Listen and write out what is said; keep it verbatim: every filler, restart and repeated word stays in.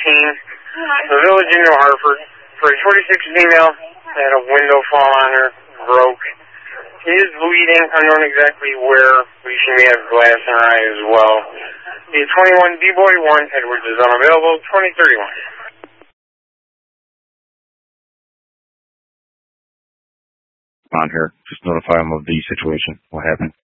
eighteen, the Village in New Hartford, for a forty-six female, had a window fall on her, broke. She is bleeding, unknown exactly where, but she may have glass in her eye as well. The twenty-one D-Boy one, Edwards is unavailable, twenty thirty-one. On here, just notify him of the situation. What happened?